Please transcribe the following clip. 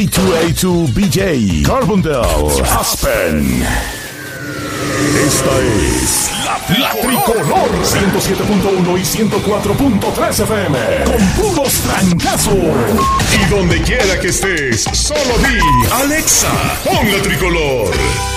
J2A2BJ, Carbondale, Aspen. Esta es la Tricolor 107.1 y 104.3 FM con puros trancazos. Y donde quiera que estés, solo di Alexa, pon la Tricolor.